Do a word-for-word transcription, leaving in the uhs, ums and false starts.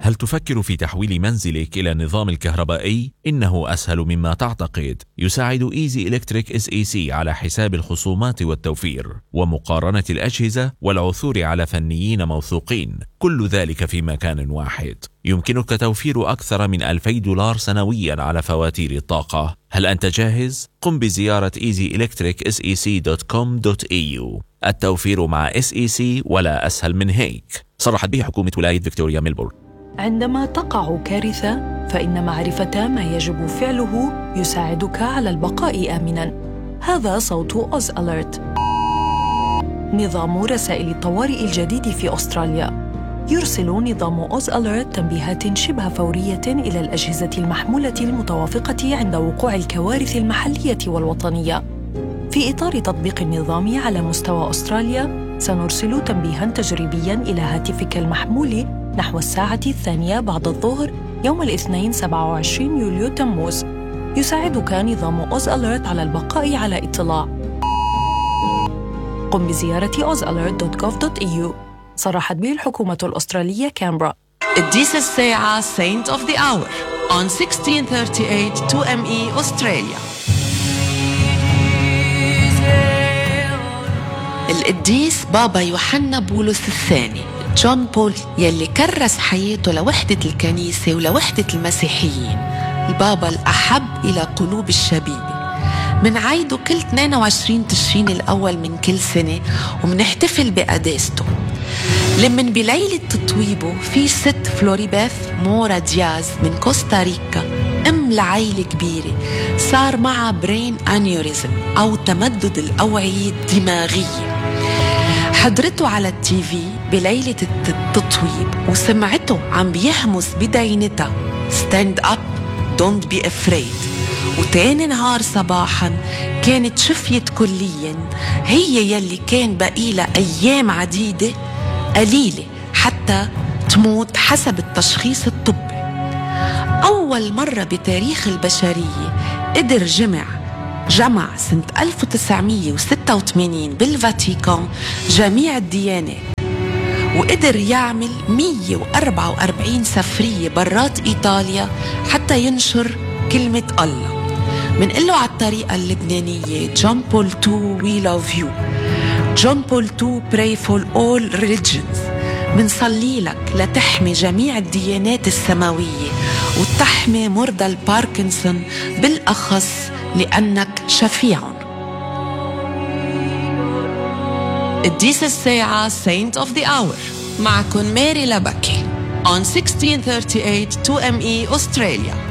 هل تفكر في تحويل منزلك إلى النظام الكهربائي؟ إنه أسهل مما تعتقد. يساعد إيزي إلكتريك إس إي سي على حساب الخصومات والتوفير ومقارنة الأجهزة والعثور على فنيين موثوقين، كل ذلك في مكان واحد. يمكنك توفير أكثر من ألفي دولار سنويا على فواتير الطاقة. هل أنت جاهز؟ قم بزيارة إيزي إلكتريك إس إي سي دوت كوم دوت إي يو. التوفير مع إس إي سي ولا أسهل من هيك. صرحت به حكومة ولاية فيكتوريا ميلبورن. عندما تقع كارثة فإن معرفة ما يجب فعله يساعدك على البقاء آمناً. هذا صوت أوز أليرت، نظام رسائل الطوارئ الجديد في أستراليا. يرسل نظام أوز أليرت تنبيهات شبه فورية إلى الأجهزة المحمولة المتوافقة عند وقوع الكوارث المحلية والوطنية. في إطار تطبيق النظام على مستوى أستراليا، سنرسل تنبيهاً تجريبياً إلى هاتفك المحمول نحو الساعة الثانية بعد الظهر يوم الاثنين سبعة وعشرين يوليو تموز. يساعدك نظام أوز أليرت على البقاء على اطلاع. قم بزيارة أوز أليرت دوت جوف دوت إي يو. صرحت به الحكومة الأسترالية كامبرا. الديس الساعة Saint of the Hour on sixteen thirty-eight two M E Australia. القديس بابا يوحنا بولس الثاني جون بول، يلي كرس حياته لوحدة الكنيسة ولوحدة المسيحيين، البابا الأحب إلى قلوب الشبيبة. منعيده كل اثنين وعشرين تشرين الأول من كل سنة ومنحتفل بقداسته. لمن بليلة تطويبه في ست فلوريبيث مورا دياز من كوستاريكا، أم لعيلة كبيرة صار معها برين أنيوريزم أو تمدد الأوعية الدماغية. حضرته على التيفي بليلة التطويب وسمعته عم بيهمس بدينتها Stand up, don't be afraid. وتاني نهار صباحا كانت شفيت كليا، هي يلي كان بقيلها أيام عديدة قليلة حتى تموت حسب التشخيص الطبي. أول مرة بتاريخ البشرية قدر جمع جمع سنة ألف وتسعمية وستة وثمانين بالفاتيكان جميع الديانات، وقدر يعمل مية وأربعة وأربعين سفرية برات إيطاليا حتى ينشر كلمة الله. منقله على الطريقة اللبنانية جون بول تو we love you، جون بول تو pray for all religions. منصلي لك لتحمي جميع الديانات السماوية وتحمي مرضى الباركنسون بالأخص لأنك شفيع. الديس الساعة Saint of the Hour معكم ماري لبكي on sixteen thirty-eight two M E Australia.